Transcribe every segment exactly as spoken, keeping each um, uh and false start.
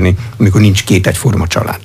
megszorulni, amikor nincs két egyforma család.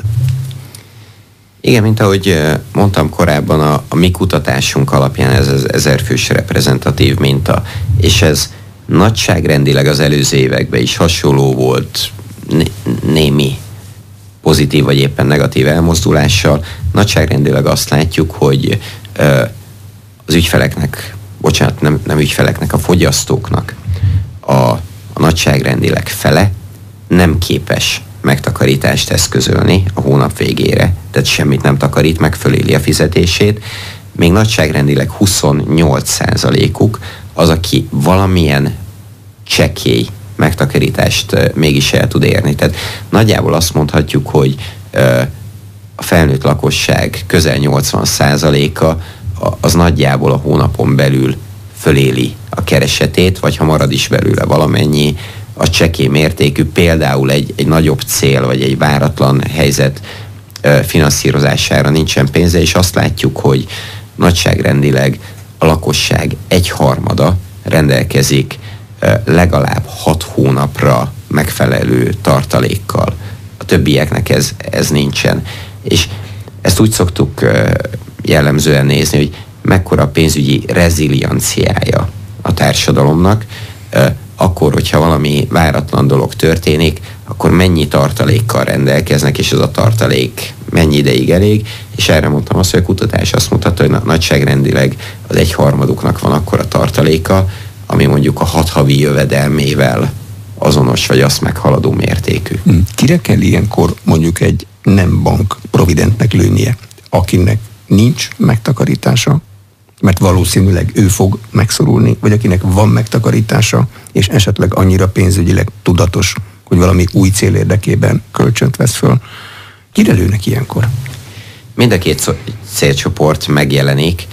Igen, mint ahogy mondtam korábban, a, a mi kutatásunk alapján ez az ezerfős reprezentatív minta, és ez nagyságrendileg az előző években is hasonló volt, né- némi pozitív vagy éppen negatív elmozdulással. Nagyságrendileg azt látjuk, hogy ö, az ügyfeleknek, bocsánat, nem, nem ügyfeleknek, a fogyasztóknak a, a nagyságrendileg fele nem képes megtakarítást eszközölni a hónap végére, tehát semmit nem takarít, meg föléli a fizetését, még nagyságrendileg huszonnyolc százalékuk az, aki valamilyen csekély megtakarítást uh, mégis el tud érni. Tehát nagyjából azt mondhatjuk, hogy uh, a felnőtt lakosság közel nyolcvan százaléka az nagyjából a hónapon belül föléli a keresetét, vagy ha marad is belőle valamennyi, a csekély mértékű, például egy, egy nagyobb cél, vagy egy váratlan helyzet uh, finanszírozására nincsen pénze, és azt látjuk, hogy nagyságrendileg a lakosság egyharmada rendelkezik uh, legalább hat hónapra megfelelő tartalékkal. A többieknek ez, ez nincsen. És ezt úgy szoktuk uh, jellemzően nézni, hogy mekkora pénzügyi rezilienciája a társadalomnak, uh, akkor, hogyha valami váratlan dolog történik, akkor mennyi tartalékkal rendelkeznek, és ez a tartalék mennyi ideig elég, és erre mondtam azt, hogy a kutatás azt mutatta, hogy nagyságrendileg az egyharmaduknak van akkora tartaléka, ami mondjuk a hat havi jövedelmével azonos, vagy azt meghaladó mértékű. Kire kell ilyenkor mondjuk egy nem bank providentnek lőnie, akinek nincs megtakarítása, mert valószínűleg ő fog megszorulni, vagy akinek van megtakarítása, és esetleg annyira pénzügyileg tudatos, hogy valami új cél érdekében kölcsönt vesz föl. Kire lőnek ilyenkor? Mind a két célcsoport megjelenik,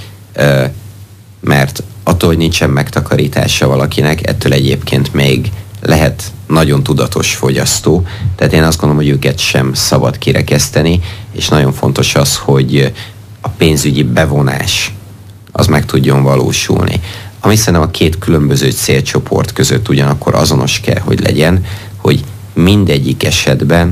mert attól, hogy nincsen megtakarítása valakinek, ettől egyébként még lehet nagyon tudatos fogyasztó. Tehát én azt gondolom, hogy őket sem szabad kirekeszteni, és nagyon fontos az, hogy a pénzügyi bevonás az meg tudjon valósulni. Ami szerintem a két különböző célcsoport között ugyanakkor azonos kell, hogy legyen, hogy mindegyik esetben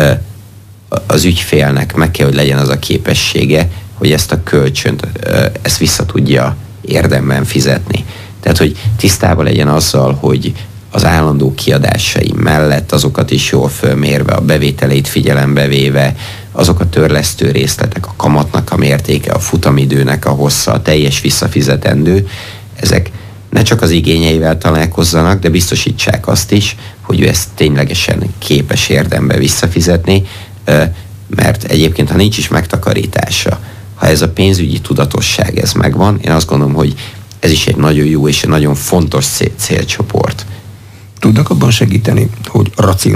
az ügyfélnek meg kell, hogy legyen az a képessége, hogy ezt a kölcsönt, ezt vissza tudja érdemben fizetni. Tehát, hogy tisztában legyen azzal, hogy az állandó kiadásai mellett azokat is jól fölmérve, a bevételeit figyelembe véve, azok a törlesztő részletek, a kamatnak a mértéke, a futamidőnek a hossza, a teljes visszafizetendő, ezek ne csak az igényeivel találkozzanak, de biztosítsák azt is, hogy ő ezt ténylegesen képes érdembe visszafizetni, mert egyébként, ha nincs is megtakarítása, ha ez a pénzügyi tudatosság ez megvan, én azt gondolom, hogy ez is egy nagyon jó és egy nagyon fontos cél, célcsoport. Tudnak abban segíteni, hogy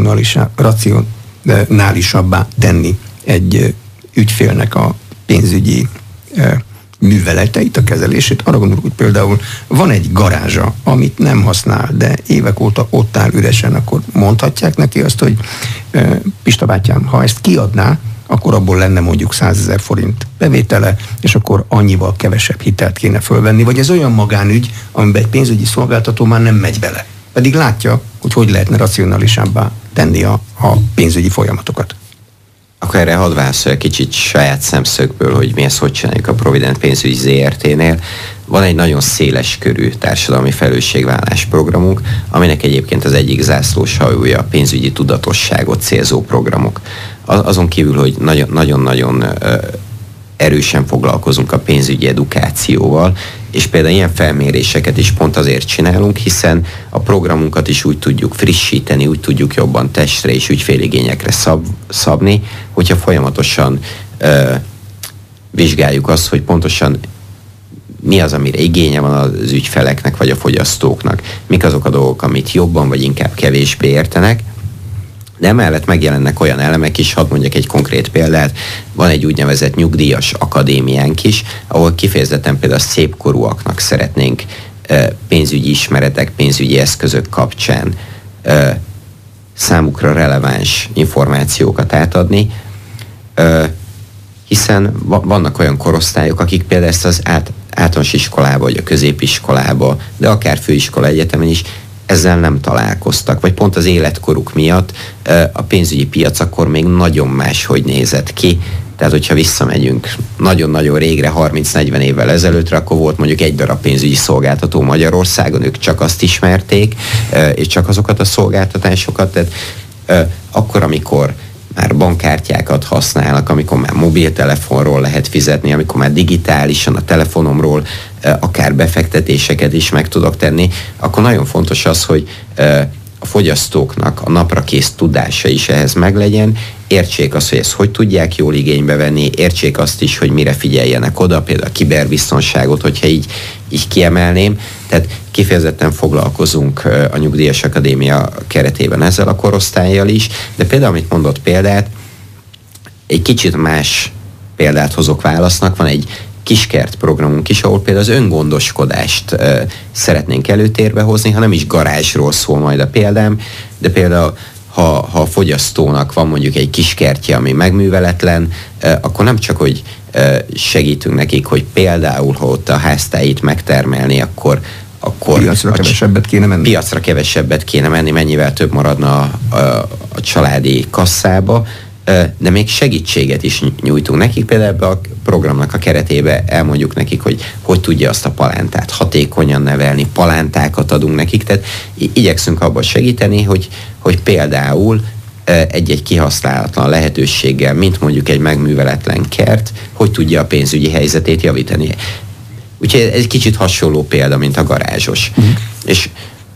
racionálisabbá tenni egy ügyfélnek a pénzügyi műveleteit, a kezelését? Arra gondolok, hogy például van egy garázsa, amit nem használ, de évek óta ott áll üresen, akkor mondhatják neki azt, hogy Pista bátyám, ha ezt kiadná, akkor abból lenne mondjuk százezer forint bevétele, és akkor annyival kevesebb hitelt kéne fölvenni, vagy ez olyan magánügy, amiben egy pénzügyi szolgáltató már nem megy bele. Pedig látja, hogy hogy lehetne racionálisabbá tenni a, a pénzügyi folyamatokat. Akkor erre hadd válaszolja kicsit saját szemszögből, hogy mi ezt hogy csináljuk a Provident pénzügyi zé er té-nél. Van egy nagyon széles körű társadalmi felelősségvállalás programunk, aminek egyébként az egyik zászlós hajója a pénzügyi tudatosságot célzó programok. Azon kívül, hogy nagyon-nagyon erősen foglalkozunk a pénzügyi edukációval, és például ilyen felméréseket is pont azért csinálunk, hiszen a programunkat is úgy tudjuk frissíteni, úgy tudjuk jobban testre és ügyféligényekre szab, szabni, hogyha folyamatosan ö, vizsgáljuk azt, hogy pontosan mi az, amire igénye van az ügyfeleknek vagy a fogyasztóknak, mik azok a dolgok, amit jobban vagy inkább kevésbé értenek. De emellett megjelennek olyan elemek is, hadd mondjak egy konkrét példát, van egy úgynevezett nyugdíjas akadémiánk is, ahol kifejezetten például a szépkorúaknak szeretnénk pénzügyi ismeretek, pénzügyi eszközök kapcsán számukra releváns információkat átadni, hiszen vannak olyan korosztályok, akik például ezt az át, általános iskolába, vagy a középiskolába, de akár főiskola egyetemen is ezzel nem találkoztak, vagy pont az életkoruk miatt a pénzügyi piac akkor még nagyon máshogy nézett ki. Tehát, hogyha visszamegyünk nagyon-nagyon régre, harminc-negyven évvel ezelőttre, akkor volt mondjuk egy darab pénzügyi szolgáltató Magyarországon, ők csak azt ismerték, és csak azokat a szolgáltatásokat. Tehát akkor, amikor már bankkártyákat használnak, amikor már mobiltelefonról lehet fizetni, amikor már digitálisan a telefonomról akár befektetéseket is meg tudok tenni, akkor nagyon fontos az, hogy a fogyasztóknak a naprakész tudása is ehhez meglegyen, értsék azt, hogy ezt hogy tudják jól igénybe venni, értsék azt is, hogy mire figyeljenek oda, például a kiberbiztonságot, hogyha így, így kiemelném. Tehát kifejezetten foglalkozunk a Nyugdíjas Akadémia keretében ezzel a korosztállyal is, de például, amit mondott példát, egy kicsit más példát hozok válasznak, van egy kiskert programunk is, ahol például az öngondoskodást uh, szeretnénk előtérbe hozni, ha nem is garázsról szól majd a példám, de például ha, ha a fogyasztónak van mondjuk egy kiskertje, ami megműveletlen, uh, akkor nem csak, hogy uh, segítünk nekik, hogy például, ha ott a háztáit megtermelni, akkor akkor piacra a, kevesebbet kéne menni. Piacra kevesebbet kéne menni, mennyivel több maradna a, a, a családi kasszába, de még segítséget is nyújtunk nekik, például ebbe a programnak a keretébe elmondjuk nekik, hogy hogy tudja azt a palántát hatékonyan nevelni, palántákat adunk nekik, tehát igyekszünk abban segíteni, hogy, hogy például egy-egy kihasználatlan lehetőséggel, mint mondjuk egy megműveletlen kert, hogy tudja a pénzügyi helyzetét javítani. Úgyhogy ez egy kicsit hasonló példa, mint a garázsos. Mm. És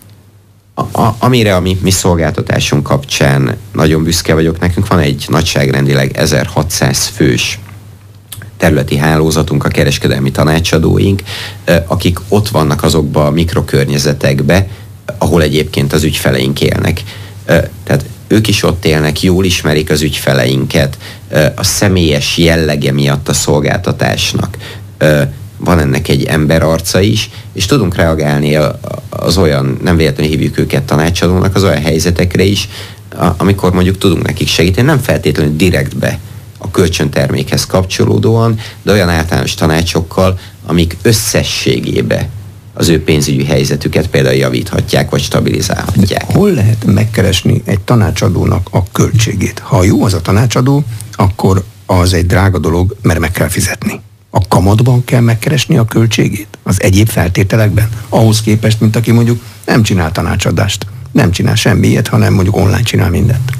A, a, amire a mi, mi szolgáltatásunk kapcsán nagyon büszke vagyok, nekünk van egy nagyságrendileg ezerhatszáz fős területi hálózatunk, a kereskedelmi tanácsadóink, akik ott vannak azokba a mikrokörnyezetekbe, ahol egyébként az ügyfeleink élnek. Tehát ők is ott élnek, jól ismerik az ügyfeleinket, a személyes jellege miatt a szolgáltatásnak van ennek egy emberarca is, és tudunk reagálni az olyan, nem véletlenül hívjuk őket tanácsadónak, az olyan helyzetekre is, amikor mondjuk tudunk nekik segíteni, nem feltétlenül direktbe a kölcsöntermékhez kapcsolódóan, de olyan általános tanácsokkal, amik összességébe az ő pénzügyi helyzetüket például javíthatják, vagy stabilizálhatják. De hol lehet megkeresni egy tanácsadónak a költségét? Ha jó az a tanácsadó, akkor az egy drága dolog, mert meg kell fizetni. A kamatban kell megkeresni a költségét? Az egyéb feltételekben? Ahhoz képest, mint aki mondjuk nem csinál tanácsadást, nem csinál semmi ilyet, hanem mondjuk online csinál mindent.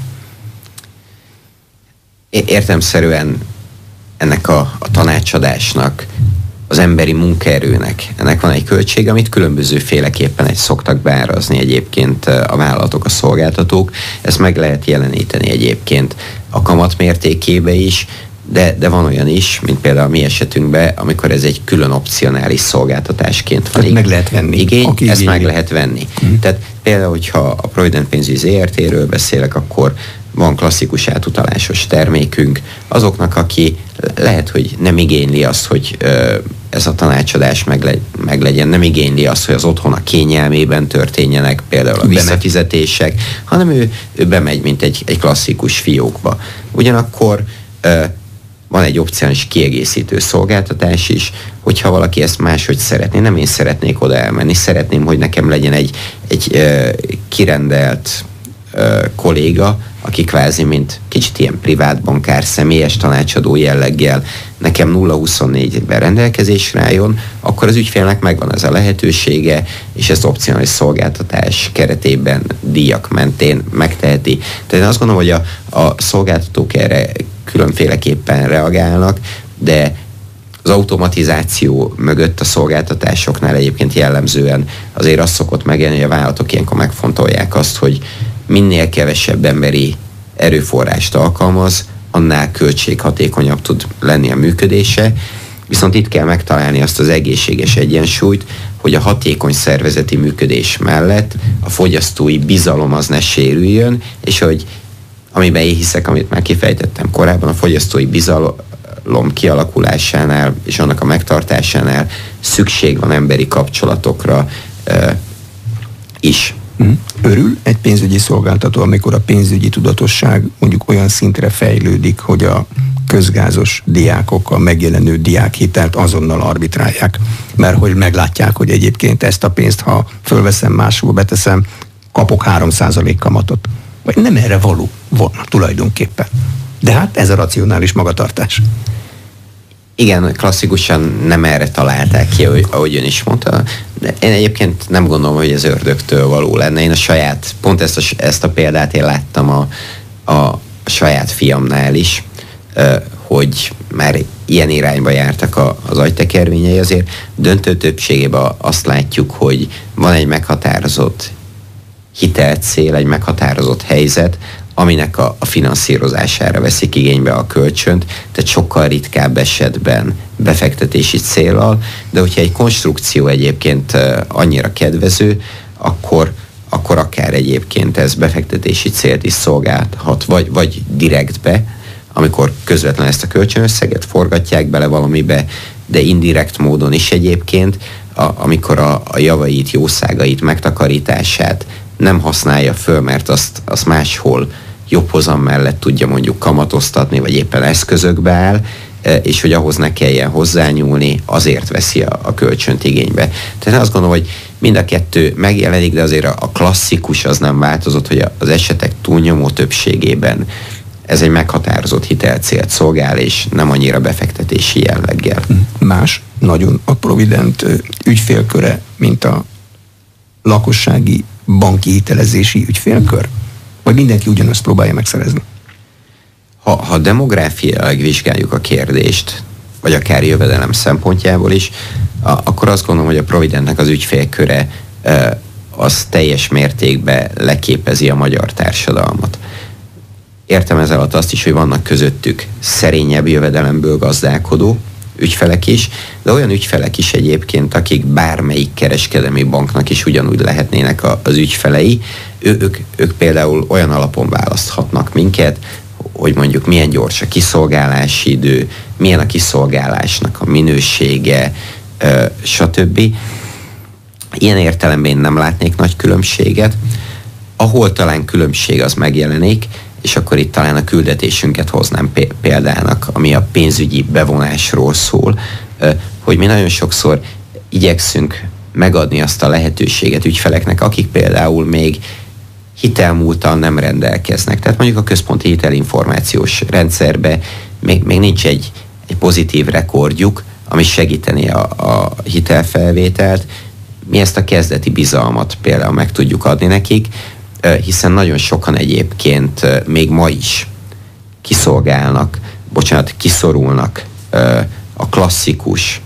Értelemszerűen ennek a, a tanácsadásnak, az emberi munkaerőnek, ennek van egy költség, amit különböző féleképpen egy szoktak beárazni egyébként a vállalatok, a szolgáltatók. Ezt meg lehet jeleníteni egyébként a kamat mértékébe is, De, de van olyan is, mint például a mi esetünkben, amikor ez egy külön opcionális szolgáltatásként van. Meg lehet venni. Igény, ezt igény. meg lehet venni. Hmm. Tehát például, hogyha a Provident pénzügyi zé er té-ről beszélek, akkor van klasszikus átutalásos termékünk. Azoknak, aki lehet, hogy nem igényli azt, hogy ö, ez a tanácsadás megle- meglegyen, nem igényli azt, hogy az otthona kényelmében történjenek például a visszafizetések, hanem ő, ő bemegy, mint egy, egy klasszikus fiókba. Ugyanakkor ö, van egy opciális kiegészítő szolgáltatás is, hogyha valaki ezt máshogy szeretné, nem én szeretnék oda elmenni, szeretném, hogy nekem legyen egy, egy uh, kirendelt uh, kolléga, aki kvázi, mint kicsit ilyen privát bankár, személyes tanácsadó jelleggel nekem nulla huszonnégyben rendelkezésre álljon, akkor az ügyfélnek megvan ez a lehetősége, és ezt opcionális szolgáltatás keretében díjak mentén megteheti. Tehát én azt gondolom, hogy a, a szolgáltatók erre különféleképpen reagálnak, de az automatizáció mögött a szolgáltatásoknál egyébként jellemzően azért az szokott megjelenni, hogy a vállalatok ilyenkor megfontolják azt, hogy minél kevesebb emberi erőforrást alkalmaz, annál költséghatékonyabb tud lenni a működése, viszont itt kell megtalálni azt az egészséges egyensúlyt, hogy a hatékony szervezeti működés mellett a fogyasztói bizalom az ne sérüljön, és hogy amiben én hiszek, amit már kifejtettem korábban, a fogyasztói bizalom kialakulásánál és annak a megtartásánál szükség van emberi kapcsolatokra uh, is. Örül egy pénzügyi szolgáltató, amikor a pénzügyi tudatosság mondjuk olyan szintre fejlődik, hogy a közgázos diákok a megjelenő diákhitelt azonnal arbitrálják, mert hogy meglátják, hogy egyébként ezt a pénzt, ha fölveszem máshol, beteszem, kapok három százalék kamatot. Vagy nem erre való volna tulajdonképpen. De hát ez a racionális magatartás. Igen, klasszikusan nem erre találták ki, ahogy ön is mondta. De én egyébként nem gondolom, hogy ez ördögtől való lenne. Én a saját, pont ezt a, ezt a példát én láttam a, a saját fiamnál is, hogy már ilyen irányba jártak a, az agytekervényei, azért döntő többségében azt látjuk, hogy van egy meghatározott hitelcél, egy meghatározott helyzet, aminek a, a finanszírozására veszik igénybe a kölcsönt, tehát sokkal ritkább esetben befektetési céllal, de hogyha egy konstrukció egyébként annyira kedvező, akkor, akkor akár egyébként ez befektetési célt is szolgálhat, vagy, vagy direktbe, amikor közvetlenül ezt a kölcsönösszeget forgatják bele valamibe, de indirekt módon is egyébként, a, amikor a, a javait, jószágait, megtakarítását nem használja föl, mert azt, azt máshol jobb hozam mellett tudja mondjuk kamatoztatni, vagy éppen eszközökbe áll, és hogy ahhoz ne kelljen hozzányúlni, azért veszi a, a kölcsönt igénybe. Tehát azt gondolom, hogy mind a kettő megjelenik, de azért a klasszikus az nem változott, hogy az esetek túlnyomó többségében ez egy meghatározott hitelcélt szolgál, és nem annyira befektetési jelleggel. Más, nagyon a Provident ügyfélköre, mint a lakossági banki hitelezési ügyfélkör? Vagy mindenki ugyanazt próbálja megszerezni? Ha, ha demográfiailag vizsgáljuk a kérdést, vagy akár jövedelem szempontjából is, a, akkor azt gondolom, hogy a Providentnek az ügyfélköre e, az teljes mértékben leképezi a magyar társadalmat. Értem ezzel alatt azt is, hogy vannak közöttük szerényebb jövedelemből gazdálkodó ügyfelek is, de olyan ügyfelek is egyébként, akik bármelyik kereskedelmi banknak is ugyanúgy lehetnének az ügyfelei, ő, ők, ők például olyan alapon választhatnak minket, hogy mondjuk milyen gyors a kiszolgálási idő, milyen a kiszolgálásnak a minősége, stb. Ilyen értelemben én nem látnék nagy különbséget. Ahol talán különbség az megjelenik, és akkor itt talán a küldetésünket hoznám példának, ami a pénzügyi bevonásról szól, hogy mi nagyon sokszor igyekszünk megadni azt a lehetőséget ügyfeleknek, akik például még hitelmúltal nem rendelkeznek. Tehát mondjuk a központi hitelinformációs rendszerben még, még nincs egy, egy pozitív rekordjuk, ami segíteni a, a hitelfelvételt. Mi ezt a kezdeti bizalmat például meg tudjuk adni nekik, hiszen nagyon sokan egyébként még ma is kiszolgálnak, bocsánat, kiszorulnak a klasszikus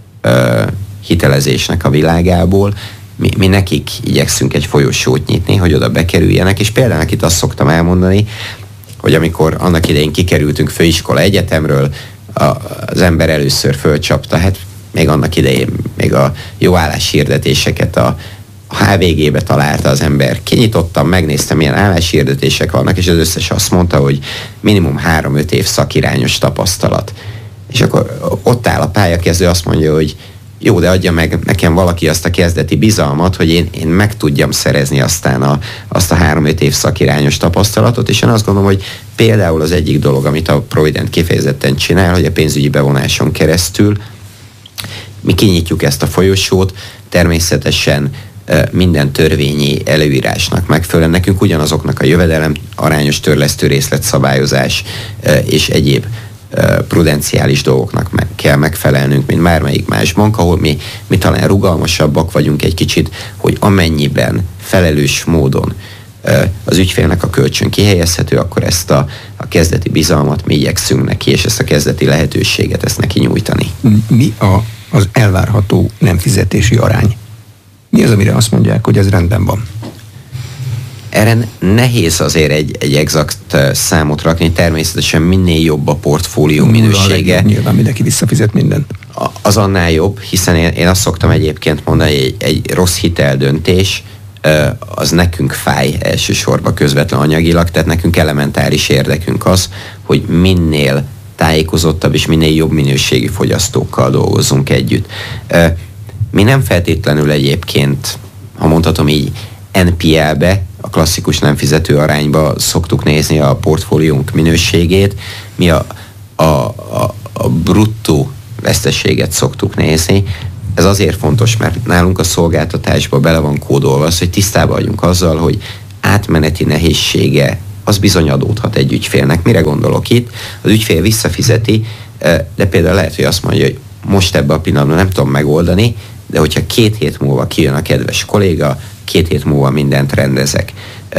hitelezésnek a világából. Mi, mi nekik igyekszünk egy folyosót nyitni, hogy oda bekerüljenek, és például itt azt szoktam elmondani, hogy amikor annak idején kikerültünk főiskola egyetemről, az ember először fölcsapta, hát még annak idején még a jó álláshirdetéseket a a há vé gé-be találta az ember. Kinyitottam, megnéztem, milyen álláshirdetések vannak, és az összes azt mondta, hogy minimum három-öt év szakirányos tapasztalat. És akkor ott áll a pályakezdő, azt mondja, hogy jó, de adja meg nekem valaki azt a kezdeti bizalmat, hogy én, én meg tudjam szerezni aztán a, azt a három-öt év szakirányos tapasztalatot, és én azt gondolom, hogy például az egyik dolog, amit a Provident kifejezetten csinál, hogy a pénzügyi bevonáson keresztül mi kinyitjuk ezt a folyosót, természetesen minden törvényi előírásnak megfelelően nekünk ugyanazoknak a jövedelem arányos törlesztő részletszabályozás és egyéb prudenciális dolgoknak meg kell megfelelnünk, mint bármelyik más bank, ahol mi, mi talán rugalmasabbak vagyunk egy kicsit, hogy amennyiben felelős módon az ügyfélnek a kölcsön kihelyezhető, akkor ezt a, a kezdeti bizalmat mi igyekszünk neki, és ezt a kezdeti lehetőséget ezt neki nyújtani. Mi a, az elvárható nem fizetési arány? Mi az, amire azt mondják, hogy ez rendben van? Erre nehéz azért egy, egy exakt számot rakni, természetesen minél jobb a portfólió minősége. Nyilván mindenki visszafizet mindent. Az annál jobb, hiszen én, én azt szoktam egyébként mondani, hogy egy, egy rossz hiteldöntés az nekünk fáj elsősorban közvetlen anyagilag, tehát nekünk elementáris érdekünk az, hogy minél tájékozottabb és minél jobb minőségű fogyasztókkal dolgozzunk együtt. Mi nem feltétlenül egyébként, ha mondhatom így, en pé el-be, a klasszikus nem fizető arányba szoktuk nézni a portfóliónk minőségét, mi a, a, a, a bruttó veszteséget szoktuk nézni, ez azért fontos, mert nálunk a szolgáltatásba bele van kódolva az, hogy tisztában vagyunk azzal, hogy átmeneti nehézsége az bizony adódhat egy ügyfélnek. Mire gondolok itt? Az ügyfél visszafizeti, de például lehet, hogy azt mondja, hogy most ebben a pillanatban nem tudom megoldani, de hogyha két hét múlva kijön a kedves kolléga, két hét múlva mindent rendezek.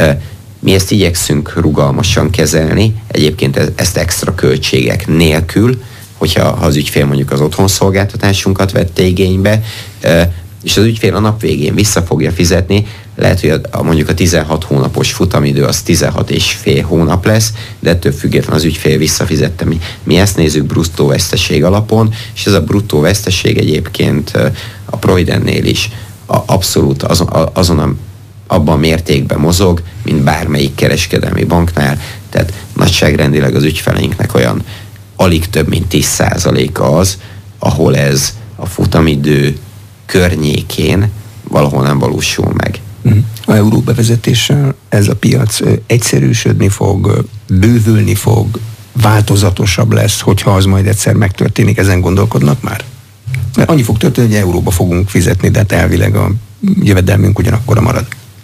Mi ezt igyekszünk rugalmasan kezelni, egyébként ezt extra költségek nélkül, hogyha ha az ügyfél mondjuk az otthonszolgáltatásunkat vette igénybe, és az ügyfél a nap végén vissza fogja fizetni, lehet, hogy a, mondjuk a tizenhat hónapos futamidő az tizenhat és fél hónap lesz, de ettől függetlenül az ügyfél visszafizette. Mi, mi ezt nézzük bruttó veszteség alapon, és ez a bruttó veszteség egyébként a Providentnél is a, abszolút azon, azon a, abban a mértékben mozog, mint bármelyik kereskedelmi banknál, tehát nagyságrendileg az ügyfeleinknek olyan alig több mint tíz százaléka az, ahol ez a futamidő környékén valahol nem valósul meg. A euró bevezetéssel ez a piac egyszerűsödni fog, bővülni fog, változatosabb lesz, hogyha az majd egyszer megtörténik, ezen gondolkodnak már? Mert annyi fog történni, hogy euróba fogunk fizetni, de hát elvileg a jövedelmünk ugyanakkora marad.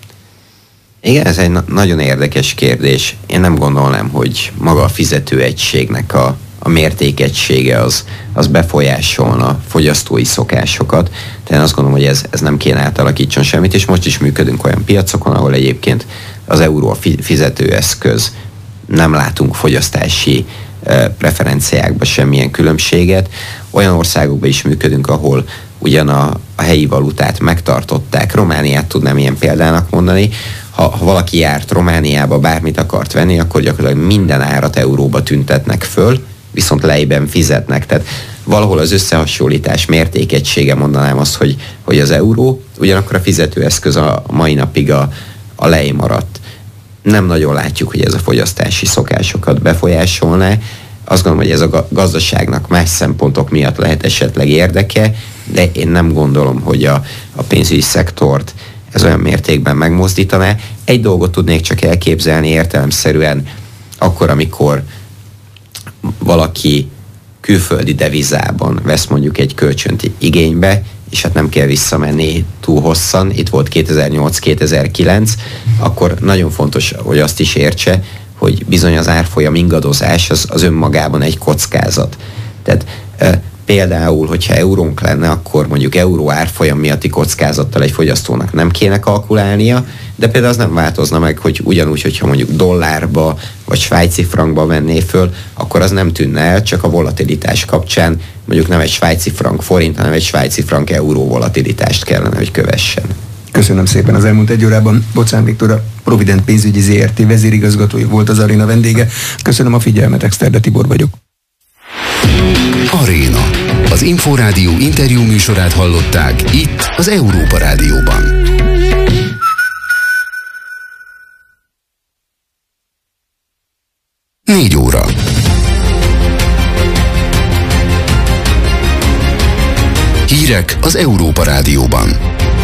Igen, ez egy na- nagyon érdekes kérdés. Én nem gondolnám, hogy maga a fizetőegységnek a, a mértékegysége az, az befolyásolna a fogyasztói szokásokat. Tehát én azt gondolom, hogy ez, ez nem kéne átalakítson semmit, és most is működünk olyan piacokon, ahol egyébként az euró a fizetőeszköz, nem látunk fogyasztási eh, preferenciákban semmilyen különbséget. Olyan országokban is működünk, ahol ugyan a, a helyi valutát megtartották. Romániát tudnám ilyen példának mondani. Ha, ha valaki járt Romániába, bármit akart venni, akkor gyakorlatilag minden árat euróba tüntetnek föl, viszont lejben fizetnek. Tehát valahol az összehasonlítás mértékegysége, mondanám azt, hogy, hogy az euró, ugyanakkor a fizetőeszköz a mai napig a, a lej maradt. Nem nagyon látjuk, hogy ez a fogyasztási szokásokat befolyásolná. Azt gondolom, hogy ez a gazdaságnak más szempontok miatt lehet esetleg érdeke, de én nem gondolom, hogy a, a pénzügyi szektort ez olyan mértékben megmozdítaná. Egy dolgot tudnék csak elképzelni értelemszerűen, akkor, amikor valaki külföldi devizában vesz mondjuk egy kölcsönt igénybe, és hát nem kell visszamenni túl hosszan, itt volt kétezer-nyolc kétezer-kilenc, akkor nagyon fontos, hogy azt is értse, hogy bizony az árfolyam ingadozás az, az önmagában egy kockázat. Tehát e, például, hogyha eurónk lenne, akkor mondjuk euró árfolyam miatti kockázattal egy fogyasztónak nem kéne kalkulálnia, de például az nem változna meg, hogy ugyanúgy, hogyha mondjuk dollárba vagy svájci frankba venné föl, akkor az nem tűnne el, csak a volatilitás kapcsán mondjuk nem egy svájci frank forint, hanem egy svájci frank euró volatilitást kellene, hogy kövessen. Köszönöm szépen. Az elmúlt egy órában Bocán Viktor, a Provident pénzügyi zé er té vezérigazgatója volt az Aréna vendége. Köszönöm a figyelmet, Exterde Tibor vagyok. Aréna. Az Inforádió interjú műsorát hallották itt az Európa Rádióban. Négy óra. Hírek az Európa Rádióban.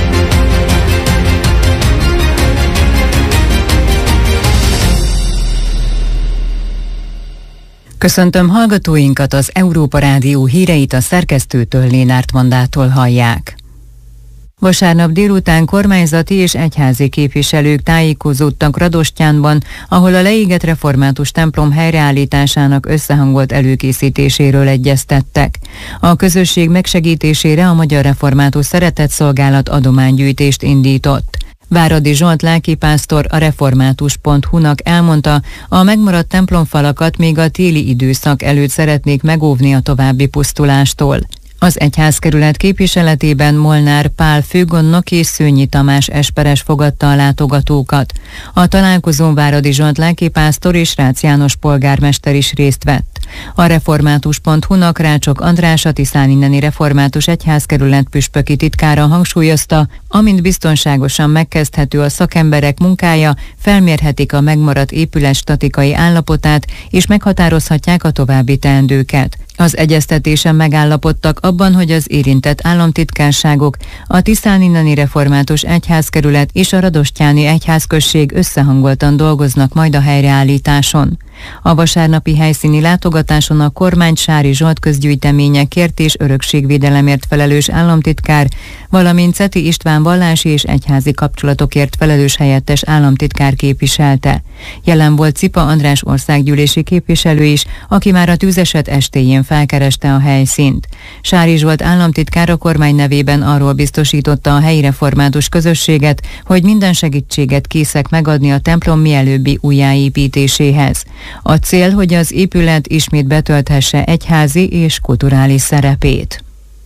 Köszöntöm hallgatóinkat, az Európa Rádió híreit a szerkesztőtől, Lénárt Mandától hallják. Vasárnap délután kormányzati és egyházi képviselők tájékozódtak Radostyánban, ahol a leégett református templom helyreállításának összehangolt előkészítéséről egyeztettek. A közösség megsegítésére a Magyar Református Szeretetszolgálat adománygyűjtést indított. Váradi Zsolt lelkipásztor a református pont hu-nak elmondta, a megmaradt templomfalakat még a téli időszak előtt szeretnék megóvni a további pusztulástól. Az egyházkerület képviseletében Molnár Pál főgondnok és Szőnyi Tamás esperes fogadta a látogatókat. A találkozón Váradi Zsolt lelkipásztor és Rácz János polgármester is részt vett. A református pont hu-nak Rácsok András, a Tiszáninneni Református Egyházkerület püspöki titkára hangsúlyozta, amint biztonságosan megkezdhető a szakemberek munkája, felmérhetik a megmaradt épület statikai állapotát és meghatározhatják a további teendőket. Az egyeztetésen megállapodtak abban, hogy az érintett államtitkárságok, a Tiszáninnani Református Egyházkerület és a Radostyáni Egyházközség összehangoltan dolgoznak majd a helyreállításon. A vasárnapi helyszíni látogatáson a kormány Sári Zsolt közgyűjteményekért és örökségvédelemért felelős államtitkár, valamint Ceti István vallási és egyházi kapcsolatokért felelős helyettes államtitkár képviselte. Jelen volt Cipa András országgyűlési képviselő is, aki már a tűzeset estéjén felkereste a helyszínt. Sári Zsolt államtitkár a kormány nevében arról biztosította a helyi református közösséget, hogy minden segítséget készek megadni a templom mielőbbi újjáépítéséhez. A cél, hogy az épület ismét betölthesse egyházi és kulturális szerepét.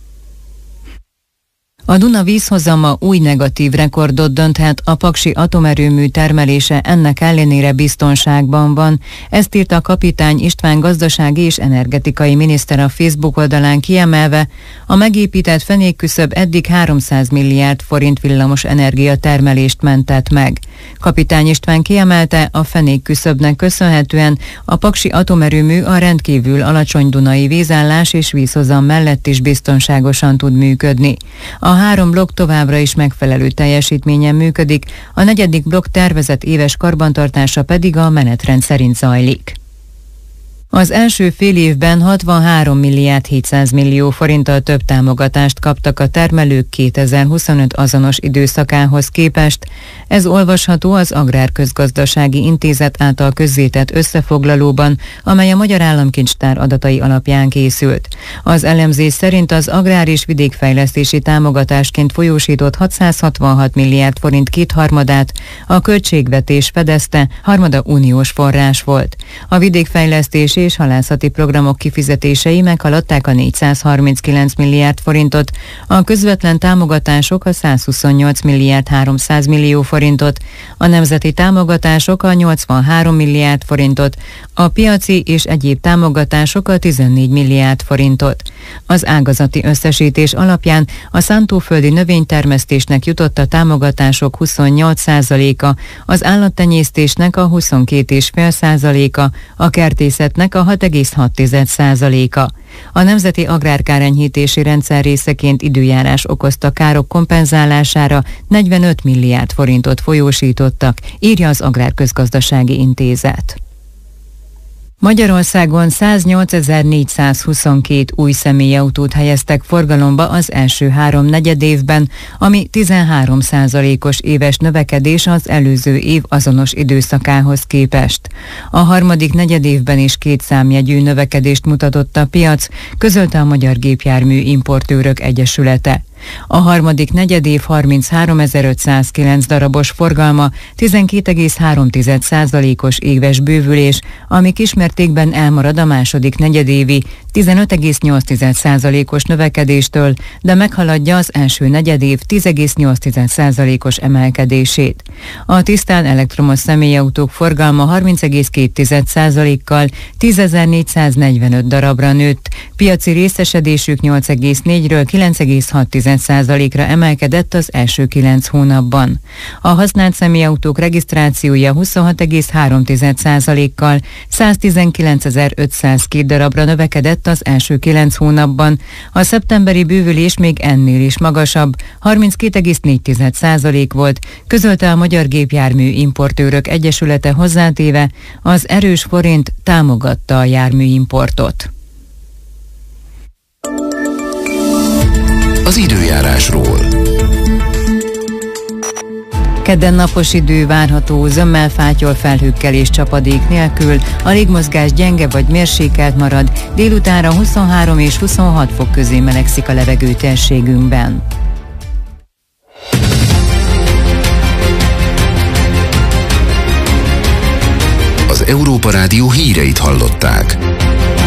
A Duna vízhozama új negatív rekordot dönthet, a paksi atomerőmű termelése ennek ellenére biztonságban van. Ezt írta a kapitány István gazdasági és energetikai miniszter a Facebook oldalán, kiemelve, a megépített fenékküszöb eddig háromszáz milliárd forint villamos energiatermelést mentett meg. Kapitány István kiemelte, a fenékküszöbnek köszönhetően a paksi atomerőmű a rendkívül alacsony dunai vízállás és vízhozam mellett is biztonságosan tud működni. A A három blokk továbbra is megfelelő teljesítményen működik, a negyedik blokk tervezett éves karbantartása pedig a menetrend szerint zajlik. Az első fél évben hatvanhárom milliárd hétszáz millió forinttal több támogatást kaptak a termelők kétezer-huszonöt azonos időszakához képest. Ez olvasható az Agrárközgazdasági Intézet által közzétett összefoglalóban, amely a Magyar Államkincstár adatai alapján készült. Az elemzés szerint az agrár- és vidékfejlesztési támogatásként folyósított hatszázhatvanhat milliárd forint kétharmadát a költségvetés fedezte, harmada uniós forrás volt. A vidékfejlesztési és halászati programok kifizetései meghaladták a négyszázharminckilenc milliárd forintot, a közvetlen támogatások a százhuszonnyolc milliárd háromszáz millió forintot, a nemzeti támogatások a nyolcvanhárom milliárd forintot, a piaci és egyéb támogatások a tizennégy milliárd forintot. Az ágazati összesítés alapján a szántóföldi növénytermesztésnek jutott a támogatások huszonnyolc százaléka, az állattenyésztésnek a huszonkét egész öt százaléka, a kertészetnek a hat egész hat százaléka. A Nemzeti Agrárkárenyhítési Rendszer részeként időjárás okozta károk kompenzálására negyvenöt milliárd forintot folyósítottak, írja az Agrárközgazdasági Intézet. Magyarországon száznyolcezer-négyszázhuszonkettő új személyautót helyeztek forgalomba az első három negyedévben, ami tizenhárom százalékos éves növekedés az előző év azonos időszakához képest. A harmadik negyedévben is két számjegyű növekedést mutatott a piac, közölte a Magyar Gépjármű Importőrök Egyesülete. A harmadik negyedév harmincháromezer-ötszázkilenc darabos forgalma tizenkét egész három százalékos éves bővülés, ami kismértékben elmarad a második negyedévi tizenöt egész nyolc százalékos növekedéstől, de meghaladja az első negyedév tíz egész nyolc százalékos emelkedését. A tisztán elektromos személyautók forgalma harminc egész két százalékkal tízezer-négyszáznegyvenöt darabra nőtt, piaci részesedésük nyolc egész négyről kilenc egész hat százalékra emelkedett az első kilenc hónapban. A használt személyautók regisztrációja huszonhat egész három százalékkal száztizenkilencezer-ötszázkettő darabra növekedett az első kilenc hónapban. A szeptemberi bővülés még ennél is magasabb, harminckét egész négy százalék volt, közölte a Magyar Gépjármű Importőrök Egyesülete, hozzátéve, az erős forint támogatta a járműimportot. Az időjárásról. Kedden napos idő várható, zömmel, fátyol, felhőkkel és csapadék nélkül, a légmozgás gyenge vagy mérsékelt marad, délutánra huszonhárom és huszonhat fok közé melegszik a levegő térségünkben. Az Európa Rádió híreit hallották.